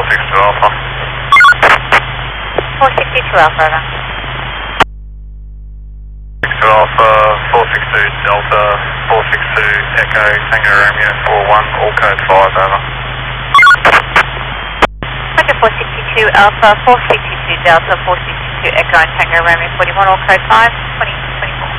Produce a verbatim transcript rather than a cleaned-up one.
sixty-two Alpha. four sixty-two Alpha, over. sixty-two Alpha, four sixty-two Delta, four sixty-two Echo, Tango Romeo four one, all code five, over. Roger, four sixty-two Alpha, four sixty-two Delta, four sixty-two Echo and Tango Romeo forty-one, all code five, twenty.